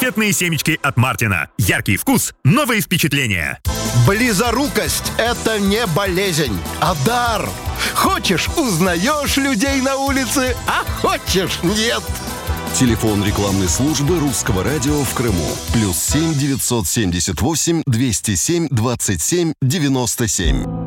Конфетные семечки от Мартина. Яркий вкус, новые впечатления. Близорукость – это не болезнь, а дар. Хочешь – узнаешь людей на улице, а хочешь – нет. Телефон рекламной службы Русского радио в Крыму. +7 978 207 27 97.